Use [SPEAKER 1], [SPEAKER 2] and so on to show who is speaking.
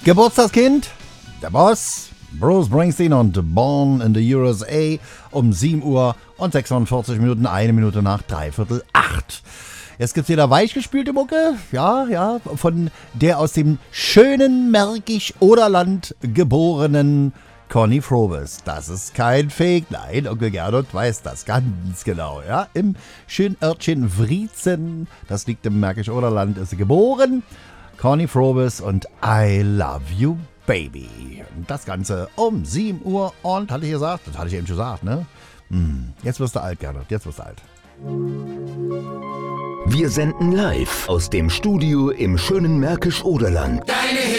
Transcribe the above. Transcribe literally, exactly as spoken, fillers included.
[SPEAKER 1] Geburtstagskind, der Boss, Bruce Springsteen und Born in the U S A um sieben Uhr und sechsundvierzig Minuten, eine Minute nach dreiviertel acht. Jetzt gibt's wieder weichgespülte Mucke, ja, ja, von der aus dem schönen Märkisch-Oderland geborenen Conny Frobes. Das ist kein Fake, nein, Onkel Gernot weiß das ganz genau, ja. Im schönen Örtchen Wriezen, das liegt im Märkisch-Oderland, ist sie geboren. Conny Frobes und I Love You Baby. Das Ganze um sieben Uhr und, hatte ich gesagt, das hatte ich eben schon gesagt, ne? Hm, jetzt wirst du alt, Gernot, jetzt wirst du alt.
[SPEAKER 2] Wir senden live aus dem Studio im schönen Märkisch-Oderland.